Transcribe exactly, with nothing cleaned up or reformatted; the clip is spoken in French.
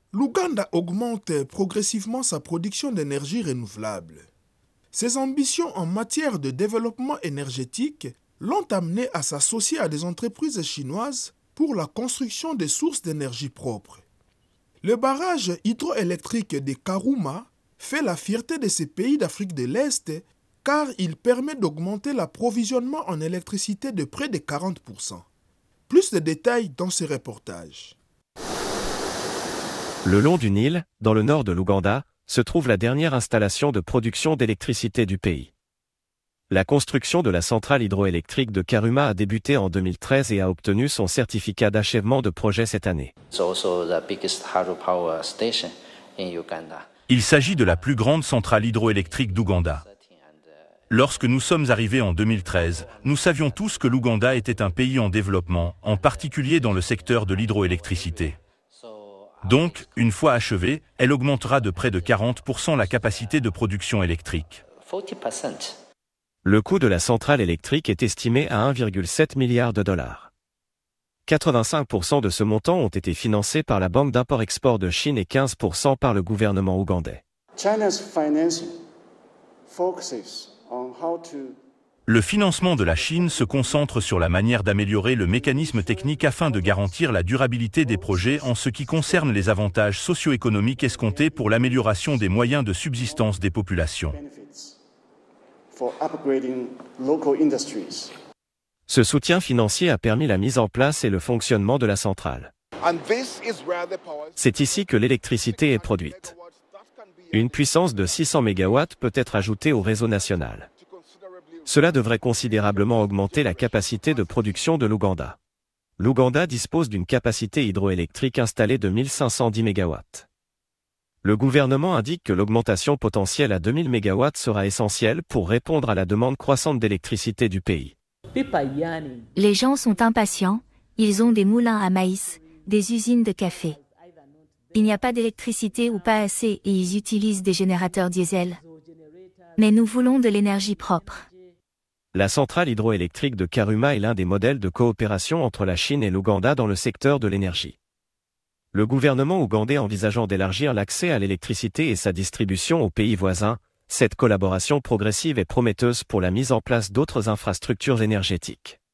L'Ouganda augmente progressivement sa production d'énergie renouvelable. Ses ambitions en matière de développement énergétique l'ont amené à s'associer à des entreprises chinoises pour la construction des sources d'énergie propres. Le barrage hydroélectrique de Karuma fait la fierté de ces pays d'Afrique de l'Est car il permet d'augmenter l'approvisionnement en électricité de près de quarante pour cent. Plus de détails dans ce reportage. Le long du Nil, dans le nord de l'Ouganda, se trouve la dernière installation de production d'électricité du pays. La construction de la centrale hydroélectrique de Karuma a débuté en deux mille treize et a obtenu son certificat d'achèvement de projet cette année. Il s'agit de la plus grande centrale hydroélectrique d'Ouganda. Lorsque nous sommes arrivés en deux mille treize, nous savions tous que l'Ouganda était un pays en développement, en particulier dans le secteur de l'hydroélectricité. Donc, une fois achevée, elle augmentera de près de quarante pour cent la capacité de production électrique. Le coût de la centrale électrique est estimé à un virgule sept milliard de dollars. quatre-vingt-cinq pour cent de ce montant ont été financés par la Banque d'import-export de Chine et quinze pour cent par le gouvernement ougandais. Le financement de la Chine se concentre sur la manière d'améliorer le mécanisme technique afin de garantir la durabilité des projets en ce qui concerne les avantages socio-économiques escomptés pour l'amélioration des moyens de subsistance des populations. Ce soutien financier a permis la mise en place et le fonctionnement de la centrale. C'est ici que l'électricité est produite. Une puissance de six cents mégawatts peut être ajoutée au réseau national. Cela devrait considérablement augmenter la capacité de production de l'Ouganda. L'Ouganda dispose d'une capacité hydroélectrique installée de mille cinq cent dix mégawatts. Le gouvernement indique que l'augmentation potentielle à deux mille mégawatts sera essentielle pour répondre à la demande croissante d'électricité du pays. Les gens sont impatients, ils ont des moulins à maïs, des usines de café. Il n'y a pas d'électricité ou pas assez et ils utilisent des générateurs diesel. Mais nous voulons de l'énergie propre. La centrale hydroélectrique de Karuma est l'un des modèles de coopération entre la Chine et l'Ouganda dans le secteur de l'énergie. Le gouvernement ougandais envisageant d'élargir l'accès à l'électricité et sa distribution aux pays voisins, cette collaboration progressive est prometteuse pour la mise en place d'autres infrastructures énergétiques.